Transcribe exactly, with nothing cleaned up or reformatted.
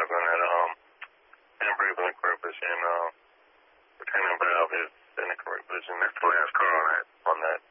on that um, handbrake blink purpose and uh, retaining valve is in the correct position. That's the last car on that, on that